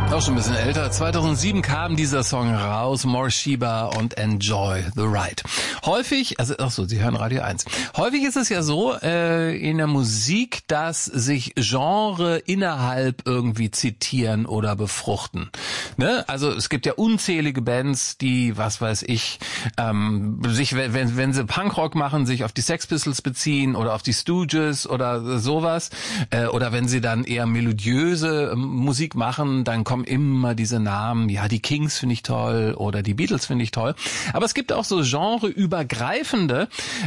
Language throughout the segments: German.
Auch schon ein bisschen älter. 2007 kam dieser Song raus, More Sheba und Enjoy the Ride. Häufig, Sie hören Radio 1. Häufig ist es ja so in der Musik, dass sich Genre innerhalb irgendwie zitieren oder befruchten. Ne? Also es gibt ja unzählige Bands, die, was weiß ich, sich, wenn sie Punkrock machen, sich auf die Sex Pistols beziehen oder auf die Stooges oder sowas. Oder wenn sie dann eher melodiöse Musik machen, dann kommen immer diese Namen, ja, die Kings finde ich toll oder die Beatles finde ich toll. Aber es gibt auch so genreübergreifende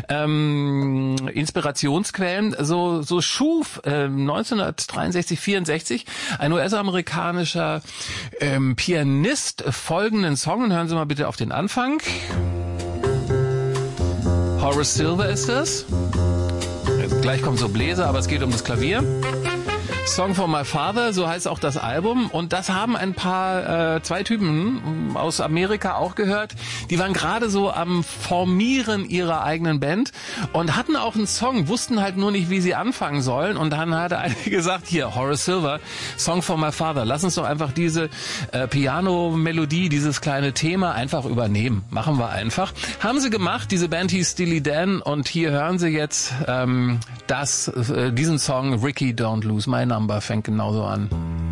Inspirationsquellen. So schuf 1963, 64 ein US-amerikanischer Pianist folgenden Song. Und hören Sie mal bitte auf den Anfang. Horace Silver ist das. Gleich kommt so Bläser, aber es geht um das Klavier. Song for My Father, so heißt auch das Album. Und das haben ein paar, zwei Typen aus Amerika auch gehört. Die waren gerade so am Formieren ihrer eigenen Band und hatten auch einen Song, wussten halt nur nicht, wie sie anfangen sollen. Und dann hatte einer gesagt, hier, Horace Silver, Song for My Father. Lass uns doch einfach diese Piano-Melodie, dieses kleine Thema einfach übernehmen. Machen wir einfach. Haben sie gemacht, diese Band hieß Steely Dan. Und hier hören sie jetzt diesen Song, Ricky Don't Lose My Number, fängt genauso an.